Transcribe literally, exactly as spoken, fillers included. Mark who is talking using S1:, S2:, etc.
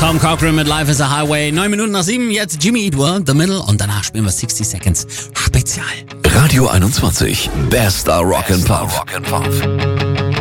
S1: Tom Cochrane mit Life is a Highway. Neun Minuten nach sieben, jetzt Jimmy Eat World, The Middle und danach spielen wir sixty Seconds Spezial.
S2: Radio einundzwanzig, bester Rock and Pop.